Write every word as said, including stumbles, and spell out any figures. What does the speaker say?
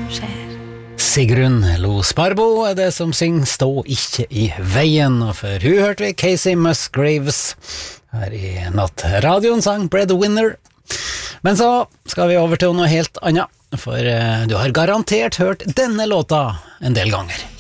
skjer. Sigrun Lo Sparbo er det som synger Stå ikke i veien, og for hun hørte vi Casey Musgraves her i natt. Radioen sang Breadwinner. Men så skal vi over til noe helt annet, for du har garantert hørt denne låta en del ganger.